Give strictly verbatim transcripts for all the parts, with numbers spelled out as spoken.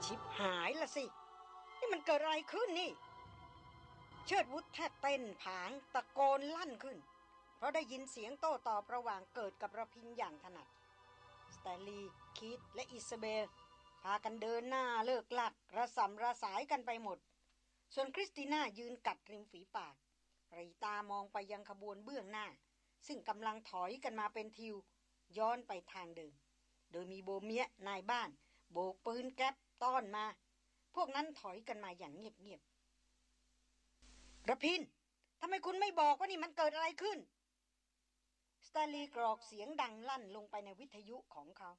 ชิบหายละสินี่มันเกิดอะไรขึ้นนี่เชิดวุฒแทบเต้นผางตะโกนลั่นขึ้นเพราะได้ยินเสียงโต้ตอบระหว่างเกิดกับระพินอย่างถนัดสแตนลีย์คีธและอิซาเบลพากันเดินหน้าเลิกลักระสำระสายกันไปหมดส่วนคริสติน่ายืนกัดริมฝีปากรีตามองไปยังขบวนเบื้องหน้าซึ่งกำลังถอยกันมาเป็นทิวย้อนไปทางเดิมโดยมีโบเมียนายบ้านโบกปืนแก๊ปต้อนมาพวกนั้นถอยกันมาอย่างเงียบๆระพินทำไมคุณไม่บอกว่านี่มันเกิดอะไรขึ้นสแตนลีย์กรอกเสียงดังลั่นลงไปในวิทยุของเขา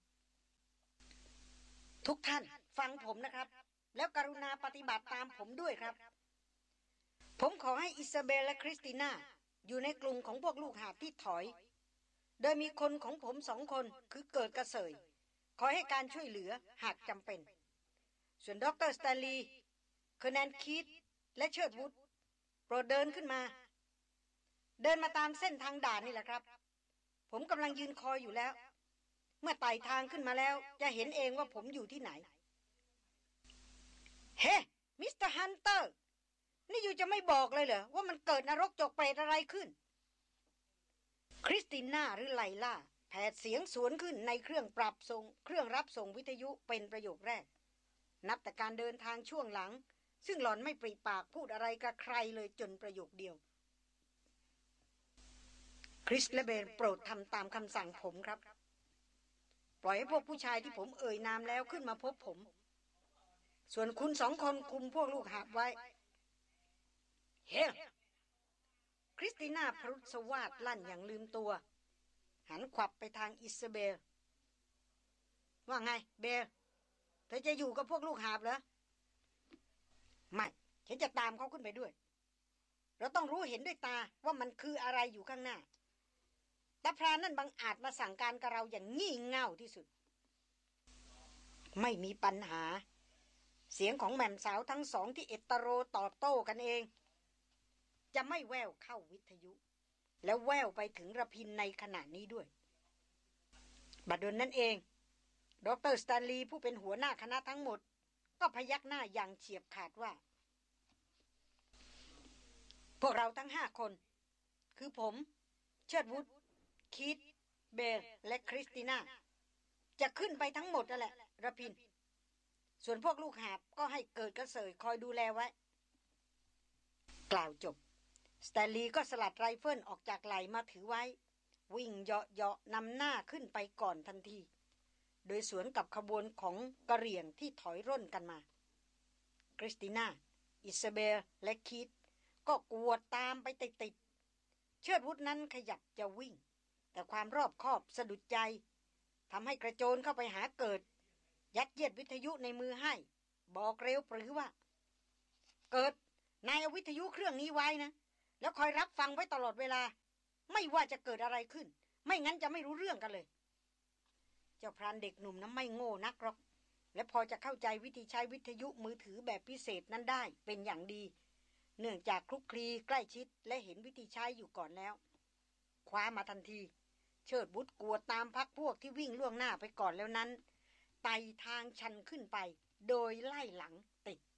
ทุกท่านฟังผมนะครับแล้วกรุณาปฏิบัติตามผมด้วยครับผมขอให้อิซาเบลและคริสติน่าอยู่ในกลุ่มของพวกลูกหาบที่ถอยโดยมีคนของผมสองคนคือเกิดกระเสยขอให้การช่วยเหลือหากจำเป็นส่วนดร.สแตนลีย์เคอร์แนนคีธและเชิร์ดวูดโปรดเดินขึ้นมาเดินมาตามเส้นทางด่านนี่แหละครับผมกำลังยืนคอยอยู่แล้วเมื่อไต่ทางขึ้นมาแล้วจะเห็นเองว่าผมอยู่ที่ไหนเฮ้มิสเตอร์ฮันเตอร์นี่อยู่จะไม่บอกเลยเหรอว่ามันเกิดนรกจกเปรตอะไรขึ้นคริสติน่าหรือไลล่าแผดเสียงสวนขึ้นในเครื่องปรับส่งเครื่องรับส่งวิทยุเป็นประโยคแรกนับแต่การเดินทางช่วงหลังซึ่งหล่อนไม่ปริปากพูดอะไรกับใครเลยจนประโยคเดียวคริสและเบนโปรดทำตามคำสั่งผมครับปล่อยให้พวกผู้ชายที่ผมเอ่ยนามแล้วขึ้นมาพบผมส่วนคุณสองคนคุมพวกลูกหาบไว้เฮ้คริสติน่าพรุษวาดลั่นอย่างลืมตัวหันขวับไปทางอิซาเบลว่าไงเบลเธอจะอยู่กับพวกลูกหาบเหรอไม่ฉันจะตามเขาขึ้นไปด้วยเราต้องรู้เห็นด้วยตาว่ามันคืออะไรอยู่ข้างหน้าตาพรานนั่นบังอาจมาสั่งการกับเราอย่างงี่เง่าที่สุดไม่มีปัญหาเสียงของแม่มสาวทั้งสองที่เอตโรตอบโต้กันเองจะไม่แว่วเข้าวิทยุแล้วแว่วไปถึงระพินในขณะนี้ด้วยบัดดลนั่นเองดร.สแตนลีย์ผู้เป็นหัวหน้าคณะทั้งหมดก็พยักหน้าอย่างเฉียบขาดว่าพวกเราทั้งห้าคนคือผมเชิร์ดวูดคีธเบลและคริสติน่าจะขึ้นไปทั้งหมดนั่นแหละระพินส่วนพวกลูกหาบก็ให้เกิดกระเสยคอยดูแลไว้กล่าวจบสแตนลีย์ก็สลัดไรเฟิลออกจากไหล่มาถือไว้วิ่งเหาะเหาะนำหน้าขึ้นไปก่อนทันทีโดยสวนกับขบวนของกระเหรี่ยงที่ถอยร่นกันมาคริสติน่าอิซาเบลและคีธก็กวดตามไปติดๆเชิดวุฒนั้นขยับจะวิ่งแต่ความรอบคอบสะดุดใจทำให้กระโจนเข้าไปหาเกิดยัดเยียดวิทยุในมือให้บอกเร็วปรือว่าเกิดนายเอาวิทยุเครื่องนี้ไว้นะแล้วคอยรับฟังไว้ตลอดเวลาไม่ว่าจะเกิดอะไรขึ้นไม่งั้นจะไม่รู้เรื่องกันเลยเจ้าพรานเด็กหนุ่มนั้นไม่โง่นักหรอกและพอจะเข้าใจวิธีใช้วิทยุมือถือแบบพิเศษนั้นได้เป็นอย่างดีเนื่องจากคลุกคลีใกล้ชิดและเห็นวิธีใช้อยู่ก่อนแล้วคว้ามาทันทีเชิดบุตรกวดตามพักพวกที่วิ่งล่วงหน้าไปก่อนแล้วนั้นไต่ทางชันขึ้นไปโดยไล่หลังติด